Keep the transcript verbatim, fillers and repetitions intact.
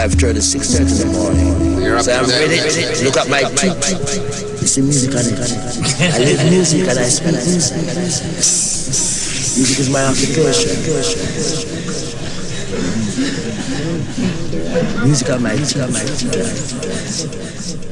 five thirty, six thirty in the morning. You're up So I'm there. ready. Look at my teeth. It's the music on it. I live music and I speak music. Music is my occupation. Music on my teeth.